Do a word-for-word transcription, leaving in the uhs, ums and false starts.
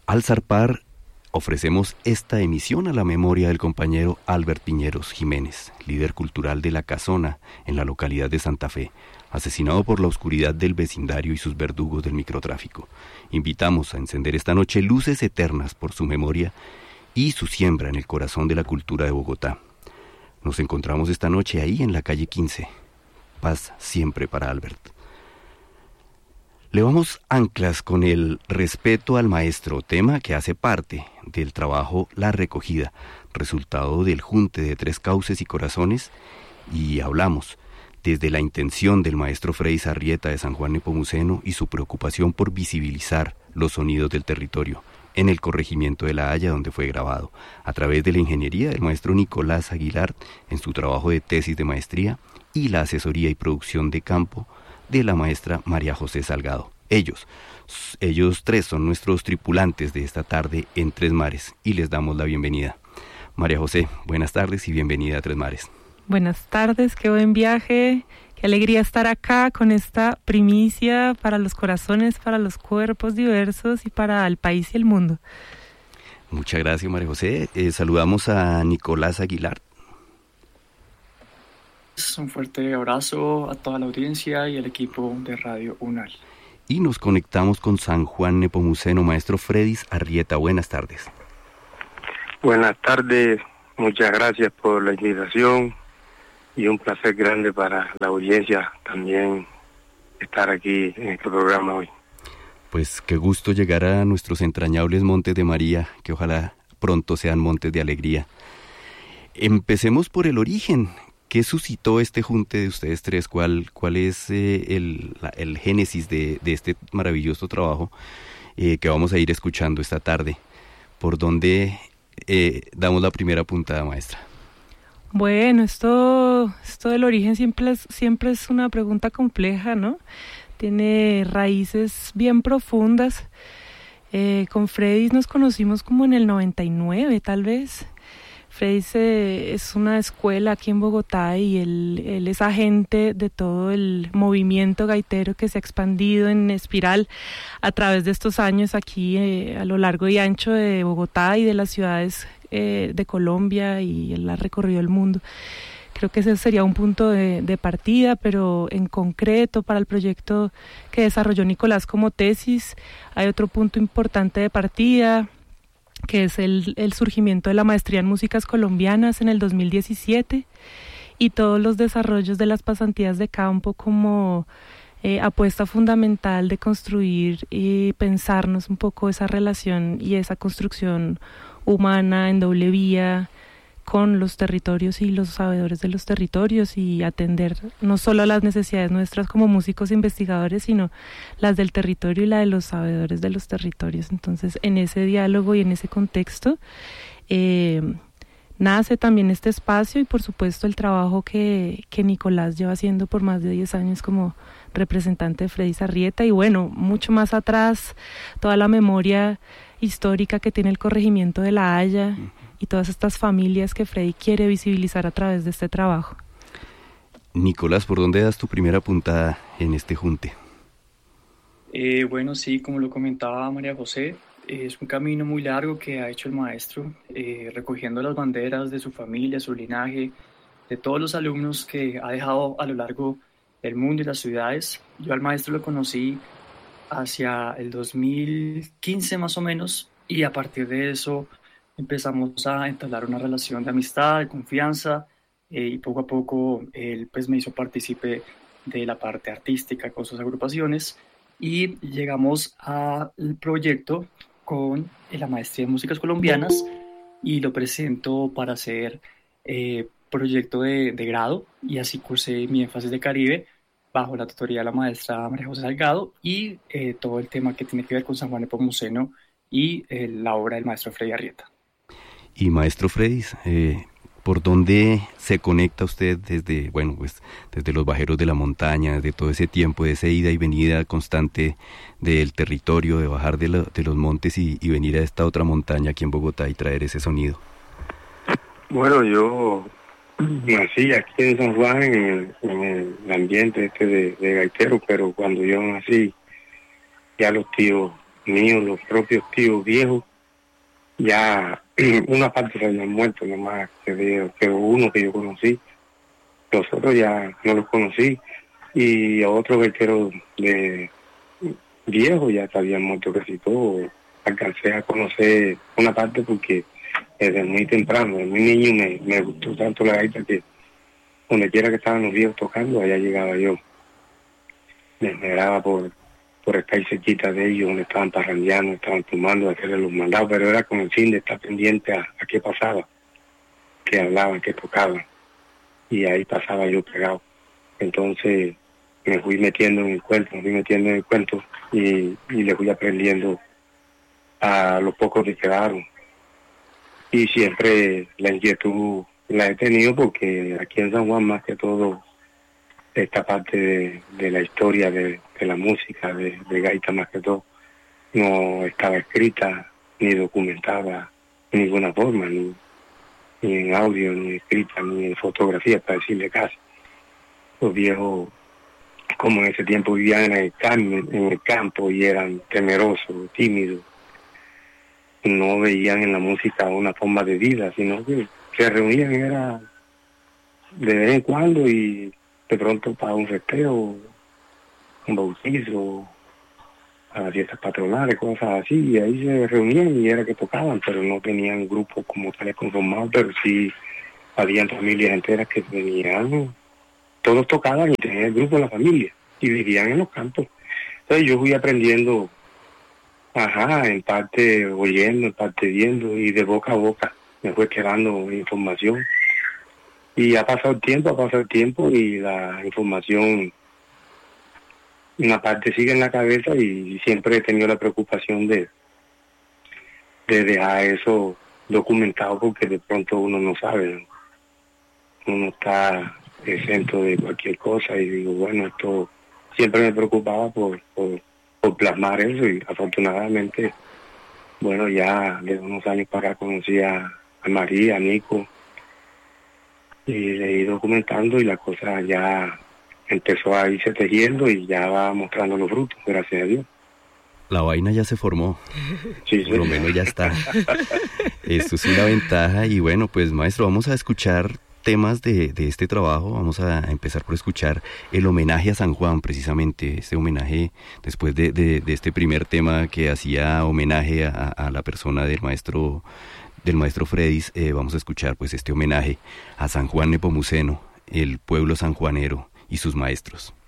Al zarpar, ofrecemos esta emisión a la memoria del compañero Albert Piñeros Jiménez, líder cultural de La Casona, en la localidad de Santa Fe, asesinado por la oscuridad del vecindario y sus verdugos del microtráfico. Invitamos a encender esta noche luces eternas por su memoria y su siembra en el corazón de la cultura de Bogotá. Nos encontramos esta noche ahí en la calle quince. Paz siempre para Albert. Levamos anclas con el respeto al maestro, tema que hace parte del trabajo La Recogida, resultado del junte de Tres Cauces y Corazones, y hablamos desde la intención del maestro Fredis Arrieta de San Juan Nepomuceno y su preocupación por visibilizar los sonidos del territorio en el corregimiento de La Haya, donde fue grabado, a través de la ingeniería del maestro Nicolás Aguilar en su trabajo de tesis de maestría y la asesoría y producción de campo de la maestra María José Salgado. Ellos, ellos tres son nuestros tripulantes de esta tarde en Tres Mares y les damos la bienvenida. María José, buenas tardes y bienvenida a Tres Mares. Buenas tardes, qué buen viaje, qué alegría estar acá con esta primicia para los corazones, para los cuerpos diversos y para el país y el mundo. Muchas gracias, María José. Eh, saludamos a Nicolás Aguilar. Un fuerte abrazo a toda la audiencia y al equipo de Radio UNAL. Y nos conectamos con San Juan Nepomuceno, maestro Fredis Arrieta. Buenas tardes. Buenas tardes, muchas gracias por la invitación y un placer grande para la audiencia también estar aquí en este programa hoy. Pues qué gusto llegar a nuestros entrañables Montes de María, que ojalá pronto sean montes de alegría. Empecemos por el origen. ¿Qué suscitó este junte de ustedes tres? ¿Cuál, cuál es eh, el, la, el génesis de, de este maravilloso trabajo eh, que vamos a ir escuchando esta tarde? ¿Por dónde eh, damos la primera puntada, maestra? Bueno, esto, esto del origen siempre es, siempre es una pregunta compleja, ¿no? Tiene raíces bien profundas. Eh, con Fredis nos conocimos como en el noventa y nueve, tal vez. Fredis eh, es una escuela aquí en Bogotá y él, él es agente de todo el movimiento gaitero que se ha expandido en espiral a través de estos años aquí eh, a lo largo y ancho de Bogotá y de las ciudades eh, de Colombia, y él ha recorrido el mundo. Creo que ese sería un punto de, de partida, pero en concreto para el proyecto que desarrolló Nicolás como tesis hay otro punto importante de partida, que es el, el surgimiento de la maestría en músicas colombianas en el dos mil diecisiete y todos los desarrollos de las pasantías de campo como eh, apuesta fundamental de construir y pensarnos un poco esa relación y esa construcción humana en doble vía con los territorios y los sabedores de los territorios, y atender no solo a las necesidades nuestras como músicos investigadores, sino las del territorio y la de los sabedores de los territorios. Entonces, en ese diálogo y en ese contexto eh, nace también este espacio y por supuesto el trabajo que, que Nicolás lleva haciendo por más de diez años como representante de Fredis Arrieta, y bueno, mucho más atrás, toda la memoria histórica que tiene el corregimiento de La Haya y todas estas familias que Freddy quiere visibilizar a través de este trabajo. Nicolás, ¿por dónde das tu primera puntada en este junte? Eh, bueno, sí, como lo comentaba María José, eh, es un camino muy largo que ha hecho el maestro, eh, recogiendo las banderas de su familia, su linaje, de todos los alumnos que ha dejado a lo largo del mundo y las ciudades. Yo al maestro lo conocí hacia el dos mil quince más o menos, y a partir de eso empezamos a entablar una relación de amistad, de confianza, eh, y poco a poco él pues me hizo partícipe de la parte artística con sus agrupaciones, y llegamos al proyecto con la maestría en músicas colombianas y lo presento para hacer eh, proyecto de, de grado, y así cursé mi énfasis de Caribe bajo la tutoría de la maestra María José Salgado, y eh, todo el tema que tiene que ver con San Juan Nepomuceno y eh, la obra del maestro Fredis Arrieta. Y maestro Fredis, eh, ¿por dónde se conecta usted desde, bueno, pues desde los bajeros de la montaña, de todo ese tiempo, de esa ida y venida constante del territorio, de bajar de, la, de los montes y, y venir a esta otra montaña aquí en Bogotá y traer ese sonido? Bueno, yo nací aquí en San Juan, en el, en el ambiente este de, de gaitero, pero cuando yo nací, ya los tíos míos, los propios tíos viejos, ya una parte se habían muerto, nomás quedó, quedó uno que yo conocí, los otros ya no los conocí, y a otros veteros de viejos ya se habían muerto casi todos. Alcancé a conocer una parte porque desde muy temprano, desde muy niño me, me gustó tanto la gaita que donde quiera que estaban los viejos tocando, allá llegaba yo. Me esmeraba por, por estar cerquita de ellos, donde estaban parrandeando, estaban fumando, hacerles los mandados, pero era con el fin de estar pendiente a, a qué pasaba, qué hablaban, qué tocaban. Y ahí pasaba yo pegado. Entonces me fui metiendo en el cuento, me fui metiendo en el cuento y, y le fui aprendiendo a los pocos que quedaron. Y siempre la inquietud la he tenido porque aquí en San Juan, más que todo, esta parte de, de la historia de, de la música, de, de gaita más que todo, no estaba escrita ni documentada de ninguna forma, ni, ni en audio, ni escrita, ni en fotografía, para decirle casi. Los viejos, como en ese tiempo vivían en el, cam- en el campo y eran temerosos, tímidos, no veían en la música una forma de vida, sino que se reunían era de vez en cuando y de pronto para un festejo, un bautizo, a las fiestas patronales, cosas así, y ahí se reunían y era que tocaban, pero no tenían grupos como tales conformados, pero sí habían familias enteras que venían, todos tocaban y tenían el grupo de la familia y vivían en los campos. Entonces yo fui aprendiendo, ajá, en parte oyendo, en parte viendo, y de boca a boca me fue quedando información. Y ha pasado el tiempo, ha pasado el tiempo, y la información, una parte sigue en la cabeza, y siempre he tenido la preocupación de, de dejar eso documentado, porque de pronto uno no sabe, ¿no? Uno está exento de cualquier cosa, y digo, bueno, esto siempre me preocupaba por... por por plasmar eso, y afortunadamente, bueno, ya de unos años para acá conocí a, a María, a Nico, y le he ido documentando y la cosa ya empezó a irse tejiendo y ya va mostrando los frutos, gracias a Dios. La vaina ya se formó, sí, por lo menos ya está. Esto es una ventaja y bueno, pues maestro, vamos a escuchar temas de, de este trabajo. Vamos a empezar por escuchar el homenaje a San Juan, precisamente, este homenaje después de, de, de este primer tema que hacía homenaje a, a la persona del maestro del maestro Fredis. Eh, vamos a escuchar pues este homenaje a San Juan Nepomuceno, el pueblo sanjuanero y sus maestros.